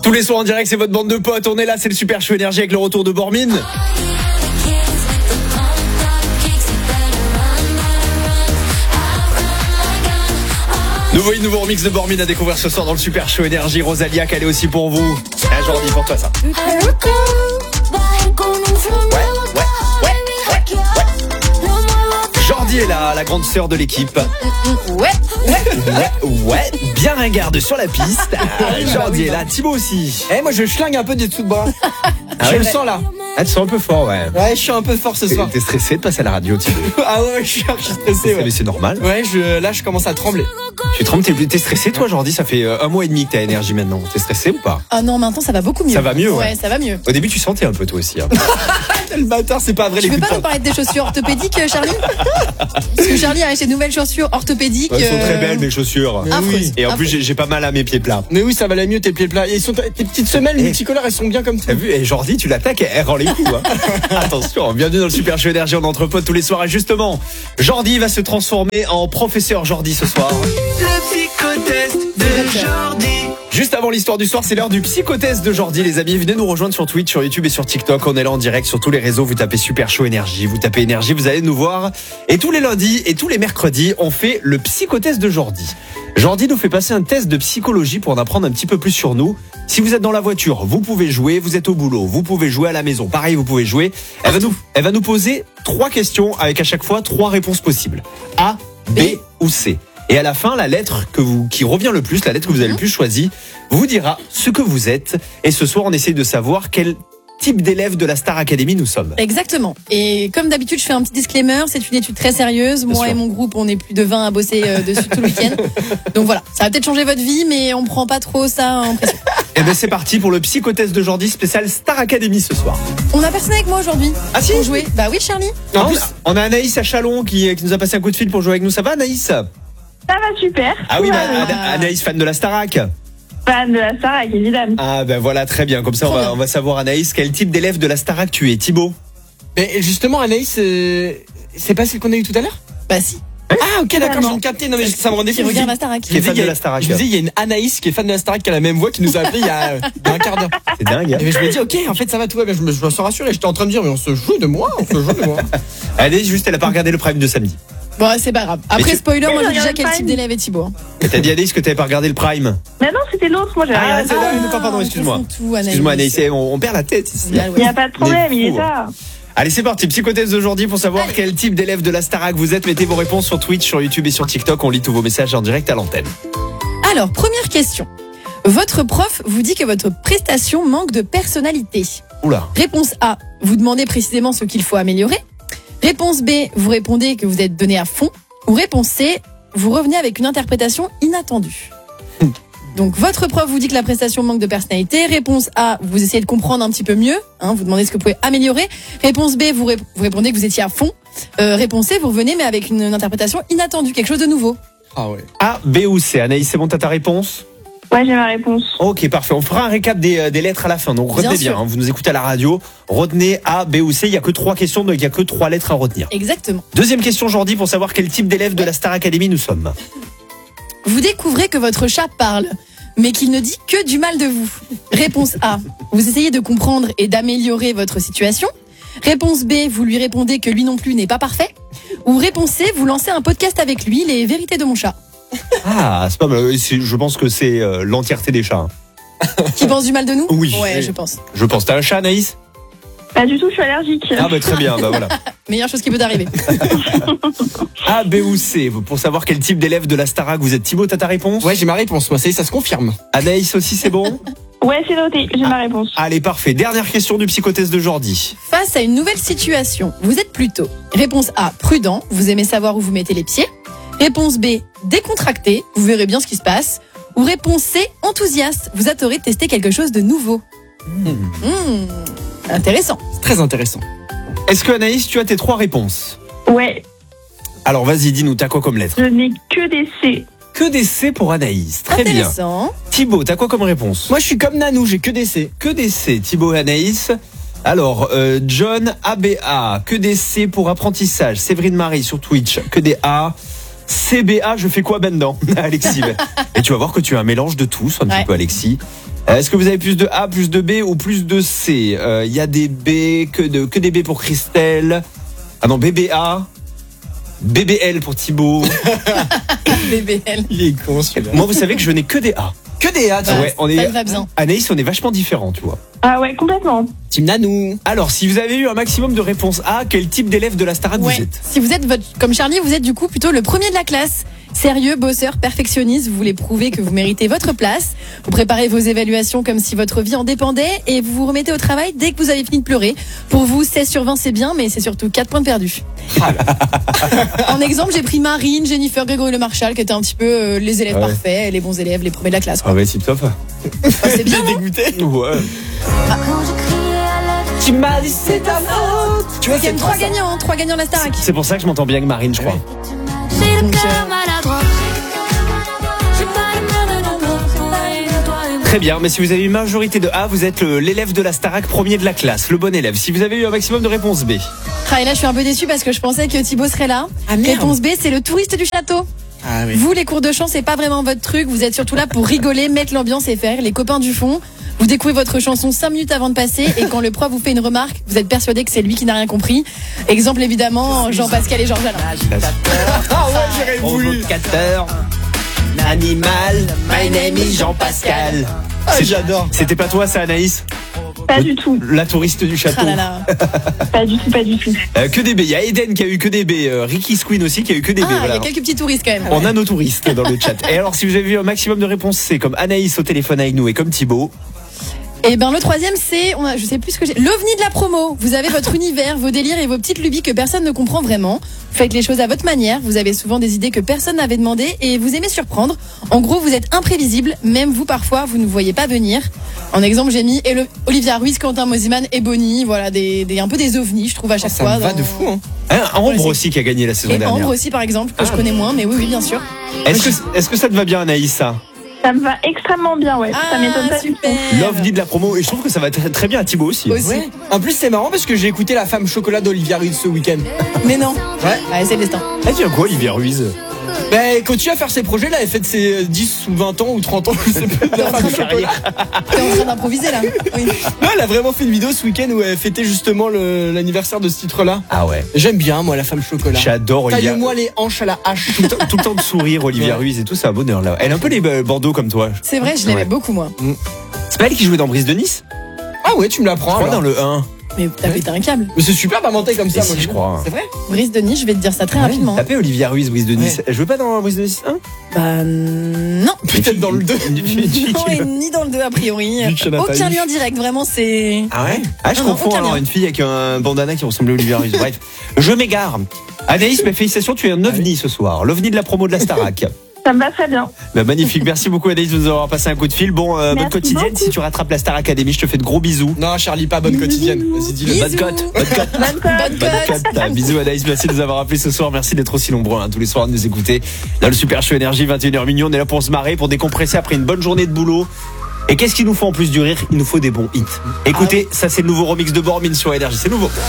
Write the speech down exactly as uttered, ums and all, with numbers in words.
Tous les soirs en direct, c'est votre bande de potes. On est là, c'est le Super Show Énergie avec le retour de Bormin. Nouveau hit, nouveau remix de Bormin à découvrir ce soir dans le Super Show Énergie. Rosalia, qu'elle est aussi pour vous. Ah, Jordi, pour toi ça. Ouais, ouais, ouais, ouais, ouais, ouais. Jordi est là, la grande sœur de l'équipe. Ouais, ouais, ouais, ouais. Bien ringarde sur la piste. Ah, Jordi est là, Thibaut aussi. Eh, moi je schlingue un peu des dessous de bras. Ah je ouais, le sens là. Ah, tu sens un peu fort, ouais. Ouais, je suis un peu fort ce soir. T'es stressé de passer à la radio, Thibaut? Ah ouais, je suis archi stressé. Ouais. Mais c'est normal. Ouais, je, là je commence à trembler. Tu trembles, t'es, t'es stressé toi, Jordi? Ça fait un mois et demi que t'as énergie maintenant. T'es stressé ou pas? Ah non, maintenant ça va beaucoup mieux. Ça va mieux, ouais. Ouais, ça va mieux. Au début, tu sentais un peu toi aussi. Hein. Le bâtard, c'est pas vrai. Tu les veux pas putains. nous parler de tes chaussures orthopédiques, Charlie? Parce que Charlie a acheté de nouvelles chaussures orthopédiques. Elles sont très euh, belles, mes chaussures. Mais oui. Et en Ah, plus, j'ai, j'ai pas mal à mes pieds plats. Mais oui, ça va la mieux tes pieds plats. Et ils sont, tes petites semelles Eh. multicolores, elles sont bien comme tout. T'as vu? Et Jordi, tu l'attaques, elle rend les coups. Hein. Attention, bienvenue dans le Super Show Énergie, on est entre potes tous les soirs. Et justement, Jordi va se transformer en professeur Jordi ce soir. Le psychotest de Jordi. Juste avant l'histoire du soir, c'est l'heure du psychotest de Jordi, les amis. Venez nous rejoindre sur Twitch, sur YouTube et sur TikTok. On est là en direct sur tous les réseaux. Vous tapez Super Show Énergie, vous tapez Énergie, vous allez nous voir. Et tous les lundis et tous les mercredis, on fait le psychotest de Jordi. Jordi nous fait passer un test de psychologie pour en apprendre un petit peu plus sur nous. Si vous êtes dans la voiture, vous pouvez jouer. Vous êtes au boulot, vous pouvez jouer à la maison. Pareil, vous pouvez jouer. Elle va nous, elle va nous poser trois questions avec à chaque fois trois réponses possibles. A, B ou C. Et à la fin, la lettre que vous, qui revient le plus, la lettre que vous avez le plus choisie, vous dira ce que vous êtes. Et ce soir, on essaye de savoir quel type d'élève de la Star Academy nous sommes. Exactement. Et comme d'habitude, je fais un petit disclaimer. C'est une étude très sérieuse. Moi sûr. et mon groupe, on est plus de vingt à bosser euh, dessus tout le week-end. Donc voilà, ça va peut-être changer votre vie, mais on prend pas trop ça en pression. Et bien c'est parti pour le psychotest de Jordi spécial Star Academy ce soir. On a personne avec moi aujourd'hui. Ah si? Pour jouer. Bah oui, Charlie. En plus, on a Anaïs à Chalon qui, qui nous a passé un coup de fil pour jouer avec nous. Ça va, Anaïs? Ça va super. Ah oui, Tout bah, va bien. Ana- Anaïs, fan de la Starac. Fan de la Starac, évidemment. Ah ben voilà, très bien. Comme ça, on Trop va, bien. on va savoir, Anaïs, quel type d'élève de la Starac tu es. Thibaut? Mais justement, Anaïs, euh, c'est pas celle qu'on a eu tout à l'heure? Bah si. Ah, ok, d'accord, je Vraiment. viens de capter. Non, mais ça me rendait Qui fou. regarde la Starac. Qui est fan de la Starac. Je me disais, il y a une Anaïs qui est fan de la Starac qui a la même voix qui nous a appelé il y a, il y a un quart d'heure. C'est dingue. Hein. Et je me dis, ok, en fait, ça va tout va bien. Je me, je me sens rassuré. J'étais en train de dire, mais on se joue de moi, on se joue de moi. Anaïs, juste, elle a pas regardé le prime de samedi. Bon, c'est pas grave. Après, tu- spoiler, moi Mais je je dis déjà regarde quel pas type une- d'élève est Thibaut. hein. Et t'as dit, Anaïs, que t'avais pas regardé le prime. Mais non, c'était l'autre. Moi, j'ai Ah, regardé. c'est ça. dingue. Pardon, excuse-moi. on confond tout, Anaïs. Excuse-moi, Anaïs, on, on perd la tête ici. Là, ouais. Il n'y a pas de problème, Il est il est fou, tard. Allez, c'est parti. Psychotest d'aujourd'hui pour savoir quel type d'élève de la Starac vous êtes. Mettez vos réponses sur Twitch, sur YouTube et sur TikTok. On lit tous vos messages en direct à l'antenne. Alors, première question. Votre prof vous dit que votre prestation manque de personnalité. Oula. Réponse A, vous demandez précisément ce qu'il faut améliorer. Réponse B, vous répondez que vous êtes donné à fond. Ou réponse C, vous revenez avec une interprétation inattendue. Donc, votre prof vous dit que la prestation manque de personnalité. Réponse A, vous essayez de comprendre un petit peu mieux. Hein, vous demandez ce que vous pouvez améliorer. Réponse B, vous, rép- vous répondez que vous étiez à fond. Euh, réponse C, vous revenez mais avec une, une interprétation inattendue, quelque chose de nouveau. Ah ouais. A, B ou C. Anaïs, c'est bon, t'as ta réponse? Ouais, j'ai ma réponse. Ok, parfait. On fera un récap des, euh, des lettres à la fin. Donc retenez Bien bien. sûr. hein, vous nous écoutez à la radio. Retenez A, B ou C. Il y a que trois questions, donc il y a que trois lettres à retenir. Exactement. Deuxième question, Jordi, pour savoir quel type d'élève de la Star Academy nous sommes. Vous découvrez que votre chat parle, mais qu'il ne dit que du mal de vous. Réponse A, vous essayez de comprendre et d'améliorer votre situation. Réponse B, vous lui répondez que lui non plus n'est pas parfait. Ou réponse C, vous lancez un podcast avec lui, les vérités de mon chat. Ah, c'est pas mal. C'est- Je pense que c'est euh, l'entièreté des chats. hein. Qui pense du mal de nous? Oui. Ouais, je pense. Je pense. T'as un chat, Anaïs? Pas du tout, je suis allergique. Ah bah très bien, bah voilà. Meilleure chose qui peut arriver. A, B ou C, pour savoir quel type d'élève de la Starac vous êtes. Thibaut, t'as ta réponse? Ouais, j'ai ma réponse. Moi, ça y est, ça se confirme. Anaïs aussi, c'est bon? Ouais, c'est noté, j'ai ma réponse. Allez, parfait. Dernière question du psychotest de Jordi. Face à une nouvelle situation, vous êtes plutôt réponse A, prudent, vous aimez savoir où vous mettez les pieds. Réponse B, décontracté, vous verrez bien ce qui se passe. Ou réponse C, enthousiaste, vous adorez tester quelque chose de nouveau. Hmm, intéressant. C'est très intéressant. Est-ce que Anaïs, tu as tes trois réponses? Ouais, Alors vas-y, dis-nous, t'as quoi comme lettre? je n'ai que des C. Que des C pour Anaïs. Très bien. Intéressant. Thibaut, t'as quoi comme réponse? Moi, je suis comme Nanou, j'ai que des C. Que des C, Thibaut et Anaïs. Alors, euh, John, A B A, que des C pour apprentissage. Séverine Marie sur Twitch, que des A. C B A, je fais quoi ben dedans? Alexis. Et tu vas voir que tu as un mélange de tous, un petit Ouais. peu Alexis. Euh, Est-ce que vous avez plus de A, plus de B ou plus de C? Il euh, y a des B, que, de, que des B pour Christelle. Ah non, B B A. B B L pour Thibaut. B B L. Il est con celui-là. Moi, vous savez que je n'ai que des A. Que des hâtes. Ouais. Ouais, on Ça est. me va bien. Anaïs, on est vachement différents, tu vois. Ah ouais, complètement. Team Nanou. Alors, si vous avez eu un maximum de réponses A, quel type d'élève de la Starac Ouais. vous êtes? Si vous êtes votre, comme Charlie, vous êtes du coup plutôt le premier de la classe. Sérieux, bosseur, perfectionniste, vous voulez prouver que vous méritez votre place. Vous préparez vos évaluations comme si votre vie en dépendait et vous vous remettez au travail dès que vous avez fini de pleurer. Pour vous, seize sur vingt c'est bien, mais c'est surtout quatre points de perdus. En exemple, j'ai pris Marine, Jennifer, Grégory Le Marchal, qui étaient un petit peu euh, les élèves Ouais. parfaits, les bons élèves, les premiers de la classe. Ah ouais, c'est top. Ah, c'est bien. Il est dégoûté. Ouais. Tu m'as dit c'est ta faute. Tu vois, Il y a c'est trois gagnants, hein, trois gagnants de la Starac. C'est pour ça que je m'entends bien avec Marine, je crois. Donc, euh, Très bien, mais si vous avez une majorité de A, vous êtes le- l'élève de la Starac, premier de la classe, le bon élève. Si vous avez eu un maximum de réponses B. ah, et là, je suis un peu déçue parce que je pensais que Thibaut serait là. Ah, merde. Réponse B, c'est le touriste du château. Ah oui. Vous, les cours de chant, c'est pas vraiment votre truc. Vous êtes surtout là pour rigoler, mettre l'ambiance et faire rire les copains du fond. Vous découvrez votre chanson cinq minutes avant de passer et quand le prof vous fait une remarque, vous êtes persuadé que c'est lui qui n'a rien compris. Exemple évidemment, Jean-Pascal et Georges Alain. Ah ouais, j'aurais voulu. Provocateur, l'animal, my name is Jean-Pascal. Ah, C'est- j'adore. C'était pas toi, ça, Anaïs? Pas du tout. La touriste du château. Ah là là. Pas du tout, pas du tout. Euh, que des B. Il y a Eden qui a eu que des B. euh, Ricky Squeen aussi qui a eu que des B. Ah, il y Voilà. a quelques petits touristes quand même. On a nos touristes dans le chat. Et alors, si vous avez eu un maximum de réponses, c'est comme Anaïs au téléphone avec nous et comme Thibaut. Et ben le troisième c'est, on a, je sais plus ce que j'ai, l'ovni de la promo. Vous avez votre univers, vos délires et vos petites lubies que personne ne comprend vraiment. Vous faites les choses à votre manière. Vous avez souvent des idées que personne n'avait demandé et vous aimez surprendre. En gros, vous êtes imprévisible. Même vous parfois, vous ne voyez pas venir. En exemple, j'ai mis et le- Olivia Ruiz, Quentin Mosiman et Bonnie. Voilà, des, des un peu des ovnis, je trouve à chaque Ça fois. me va dans- de fou, hein. Hein, Ambre Ouais, c'est- aussi qui a gagné la saison Et dernière. Ambre aussi, par exemple, que je connais moins, mais oui, oui, bien sûr. Est-ce que, est-ce que ça te va bien, Anaïs, ça? Ça me va extrêmement bien, ouais. ça m'étonne pas du tout. Ah, super. L'ovni de la promo. Et je trouve que ça va très, très bien à Thibaut aussi. Aussi. Ouais. En plus, c'est marrant parce que j'ai écouté La Femme Chocolat d'Olivia Ruiz ce week-end. Mais non. Ouais. Ah, c'est le destin. Elle vient quoi, Olivia Ruiz? Ben, quand tu vas faire ses projets, là, elle fait de ses dix ou vingt ans ou trente ans, je sais plus, de La Femme Chocolat. T'es en train d'improviser là. Oui. Non, elle a vraiment fait une vidéo ce week-end où elle fêtait justement le- l'anniversaire de ce titre-là. Ah ouais. J'aime bien, moi, La Femme Chocolat. J'adore Olivia. Taille-moi les hanches à la hache. Tout le, temps, tout le temps de sourire, Olivia Ouais. Ruiz et tout, c'est un bonheur là. Elle a un peu les euh, bandeaux comme toi. C'est vrai, je l'aimais Ouais. beaucoup moi. C'est pas elle qui jouait dans Brise de Nice? Ah ouais, tu me Je l'apprends. crois alors. dans le un. Mais t'as pété un câble. Mais c'est super d'inventer comme ça, Et moi si, je crois. C'est vrai? Brice Denis, je vais te dire ça très Ouais, rapidement. Tapez Olivia Ruiz, Brise de Nice. Elle jouait pas dans Brise de Nice un? Bah non. Peut-être dans le deux. Non, et ni dans le deux a priori. Vu qu'il y en a pas Aucun eu. lien direct, vraiment c'est. Ah ouais? Ah, je Non, non, confonds aucun alors lien. une fille avec un bandana qui ressemblait à Olivia Ruiz. Bref, je m'égare. Anaïs, mes félicitations, tu es un ovni ce soir. L'ovni de la promo de la Starac. Ça me va très bien. Bah, magnifique. Merci beaucoup, Anaïs, de nous avoir passé un coup de fil. Bon, euh, bonne Merci quotidienne. beaucoup. Si tu rattrapes la Star Academy, je te fais de gros bisous. Non, Charlie, pas bonne quotidienne. Vas-y, dis-le. Bisous. Bonne cote. Bonne cote. Bonne soirée. Bonne Bonne cote. cote. Ah, bisous Anaïs, merci de nous avoir appelés ce soir. Merci d'être aussi nombreux hein, tous les soirs à nous écouter. Dans le Super Show Énergie, vingt et une heures minuit, on est là pour se marrer, pour décompresser après une bonne journée de boulot. Et qu'est-ce qu'il nous faut en plus du rire? Il nous faut des bons hits. Écoutez, ça c'est le nouveau remix de Bormin sur Énergie, c'est nouveau.